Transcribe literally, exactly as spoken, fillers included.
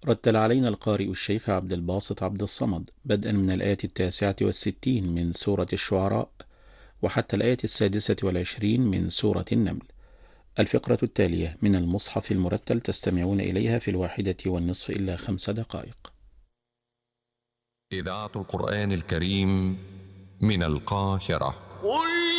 رتل علينا القارئ الشيخ عبد الباسط عبد الصمد بدءا من الآية التاسعة والستين من سورة الشعراء وحتى الآية السادسة والعشرين من سورة النمل. الفقرة التالية من المصحف المرتل تستمعون إليها في الواحدة والنصف إلا خمس دقائق. إذاعة القرآن الكريم من القاهرة.